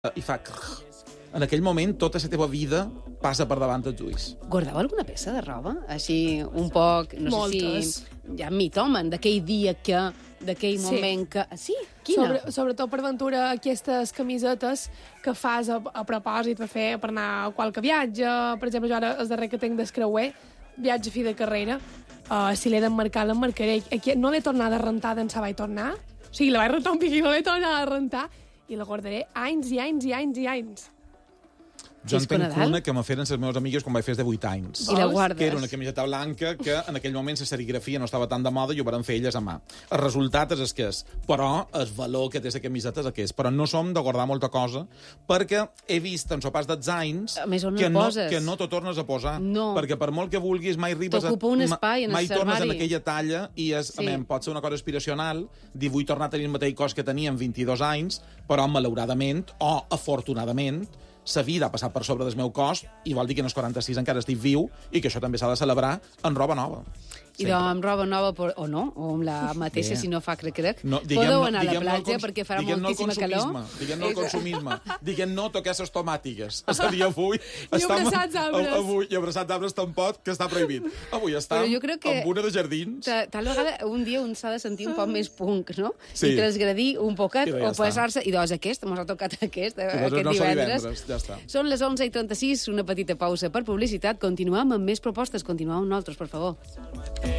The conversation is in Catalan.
i fa... En aquell moment, tota la teva vida passa per davant dels ulls. Guardeu alguna peça de roba? Així, un poc, no Moltes. sé si... Ja mitomen, d'aquell dia que... d'aquell moment que... Sí? Quina? Sobretot per ventura aquestes camisetes que fas a propòsit per anar a qualque viatge. Per exemple, jo ara el darrer que tinc d'escreuer, viatge a fi de carrera, si l'he d'emmarcar, l'emmarcaré. Aquí no l'he tornat a rentar d'en vaig tornar. O sigui, la vaig rentar un pic i no l'he tornat a rentar i la guardaré anys i anys i anys i anys. Jo en tinc una que me feren les meves amigues quan vaig fer de 8 anys. I la guardes? Que era una camiseta blanca que en aquell moment la serigrafia no estava tan de moda i ho van fer elles a mà. El resultat és el que és, però el valor que té la camiseta és el que és. Però no som de guardar molta cosa perquè he vist en sopars dels anys que no t'ho tornes a posar. No. Perquè per molt que vulguis mai arribes t'ocupa un espai en el mai tornes en armari. aquella talla i és, Sí. pot ser una cosa aspiracional, dir vull tornar a tenir el mateix cos que tenia amb 22 anys, però malauradament o afortunadament la vida ha passat per sobre del meu cos i vol dir que en els 46 encara estic viu i que això també s'ha de celebrar en roba nova. I doncs amb roba nova, o no, o amb la mateixa, si no fa crec. No, Podeu anar a la platja perquè farà moltíssima calor. Diguem no al consumisme. Diguem no tocar les tomàtiques. És a dir, avui... I abraçats arbres. I abraçats arbres tampoc, que està prohibit. Avui estem amb una de jardins. Tal vegada un dia un s'ha de sentir un poc més punk, no? Sí. I transgredir un poquet, o posar-se... I doncs mos ha tocat aquest divendres. Ja està. Són les 11:36, una petita pausa per publicitat. Continuem amb més propostes. Continuem amb nosaltres, per favor.